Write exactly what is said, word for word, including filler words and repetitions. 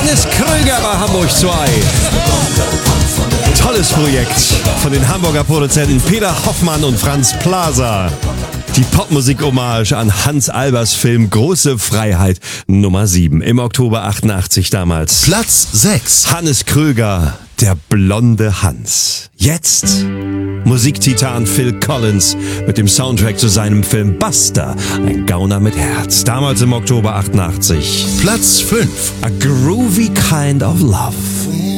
Hannes Kröger bei Hamburg zwei. Tolles Projekt von den Hamburger Produzenten Peter Hoffmann und Franz Plaza. Die Popmusik-Hommage an Hans Albers Film Große Freiheit Nummer sieben. Im Oktober achtundachtzig damals. Platz sechs. Hannes Kröger, der blonde Hans. Jetzt Musiktitan Phil Collins mit dem Soundtrack zu seinem Film Buster, ein Gauner mit Herz. Damals im Oktober achtundachtzig. Platz fünf. A Groovy Kind of Love.